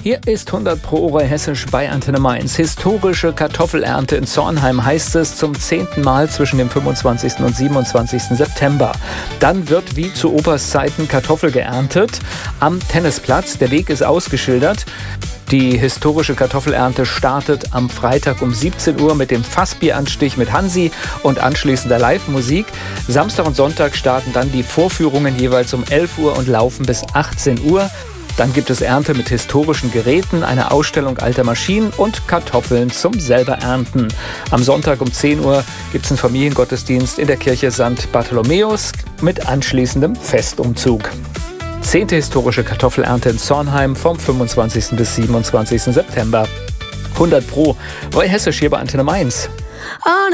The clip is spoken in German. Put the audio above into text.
Hier ist 100 pro Ohr Hessisch bei Antenne Mainz. Historische Kartoffelernte in Zornheim heißt es zum 10. Mal zwischen dem 25. und 27. September. Dann wird wie zu Operszeiten Kartoffel geerntet am Tennisplatz. Der Weg ist ausgeschildert. Die historische Kartoffelernte startet am Freitag um 17 Uhr mit dem Fassbieranstich mit Hansi und anschließender Live-Musik. Samstag und Sonntag starten dann die Vorführungen jeweils um 11 Uhr und laufen bis 18 Uhr. Dann gibt es Ernte mit historischen Geräten, eine Ausstellung alter Maschinen und Kartoffeln zum selber ernten. Am Sonntag um 10 Uhr gibt es einen Familiengottesdienst in der Kirche St. Bartholomäus mit anschließendem Festumzug. 10. historische Kartoffelernte in Zornheim vom 25. bis 27. September. 100 pro, Roy Hessisch hier bei Antenne Mainz.